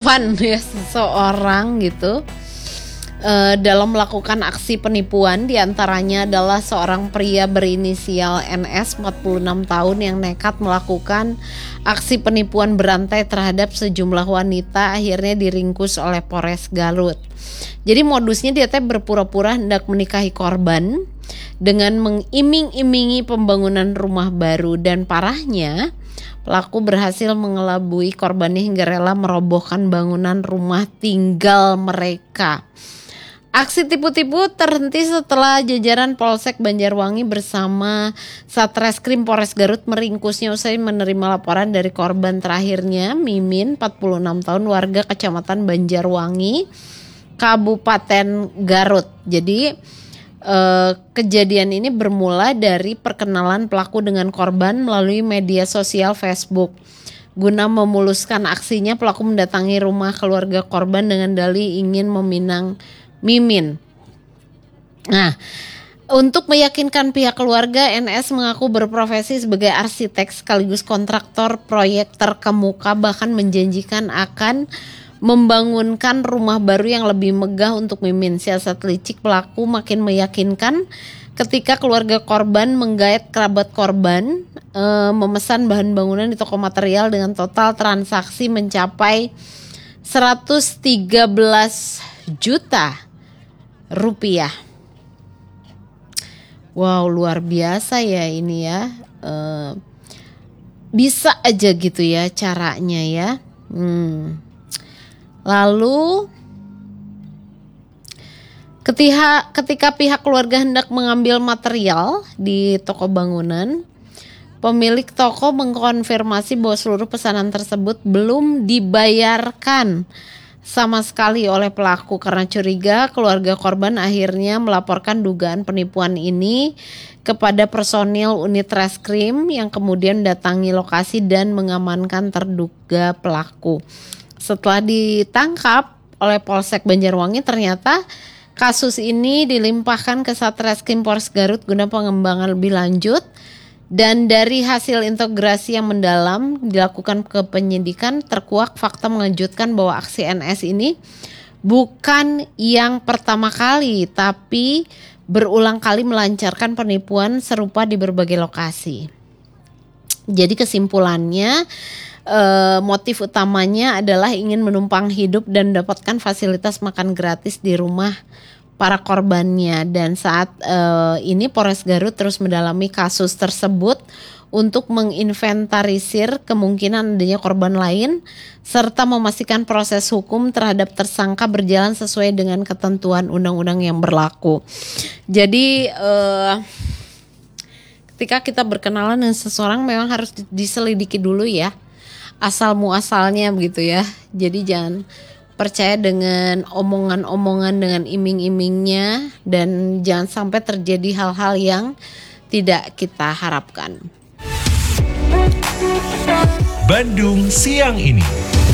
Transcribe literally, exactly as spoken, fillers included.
penipuan ya seseorang gitu. Uh, dalam melakukan aksi penipuan, diantaranya adalah seorang pria berinisial N S empat puluh enam tahun yang nekat melakukan aksi penipuan berantai terhadap sejumlah wanita, akhirnya diringkus oleh Polres Garut. Jadi modusnya dia teh berpura-pura hendak menikahi korban dengan mengiming-imingi pembangunan rumah baru, dan parahnya pelaku berhasil mengelabui korbannya hingga rela merobohkan bangunan rumah tinggal mereka. Aksi tipu-tipu terhenti setelah jajaran Polsek Banjarwangi bersama Satreskrim Polres Garut meringkusnya usai menerima laporan dari korban terakhirnya, Mimin, empat puluh enam tahun, warga Kecamatan Banjarwangi, Kabupaten Garut. Jadi eh, kejadian ini bermula dari perkenalan pelaku dengan korban melalui media sosial Facebook. Guna memuluskan aksinya, pelaku mendatangi rumah keluarga korban dengan dalih ingin meminang Mimin. Nah, untuk meyakinkan pihak keluarga, N S mengaku berprofesi sebagai arsitek sekaligus kontraktor proyek terkemuka, bahkan menjanjikan akan membangunkan rumah baru yang lebih megah untuk Mimin. Siasat licik pelaku makin meyakinkan ketika keluarga korban menggait kerabat korban e, memesan bahan bangunan di toko material dengan total transaksi mencapai seratus tiga belas juta rupiah. Wow, luar biasa ya ini ya. E, bisa aja gitu ya caranya ya. Hmm. Lalu ketika, ketika pihak keluarga hendak mengambil material di toko bangunan, pemilik toko mengkonfirmasi bahwa seluruh pesanan tersebut belum dibayarkan sama sekali oleh pelaku. Karena curiga, keluarga korban akhirnya melaporkan dugaan penipuan ini kepada personil unit reskrim yang kemudian datangi lokasi dan mengamankan terduga pelaku. Setelah ditangkap oleh Polsek Banjarwangi, ternyata kasus ini dilimpahkan ke Satreskrim Polres Garut guna pengembangan lebih lanjut. Dan dari hasil integrasi yang mendalam dilakukan ke penyidikan, terkuak fakta mengejutkan bahwa aksi N S ini bukan yang pertama kali, tapi berulang kali melancarkan penipuan serupa di berbagai lokasi. Jadi kesimpulannya, eh, motif utamanya adalah ingin menumpang hidup dan mendapatkan fasilitas makan gratis di rumah para korbannya. Dan saat uh, ini Polres Garut terus mendalami kasus tersebut untuk menginventarisir kemungkinan adanya korban lain serta memastikan proses hukum terhadap tersangka berjalan sesuai dengan ketentuan undang-undang yang berlaku. Jadi uh, ketika kita berkenalan dengan seseorang memang harus diselidiki dulu ya asal muasalnya begitu ya. Jadi jangan percaya dengan omongan-omongan, dengan iming-imingnya, dan jangan sampai terjadi hal-hal yang tidak kita harapkan. Bandung Siang Ini.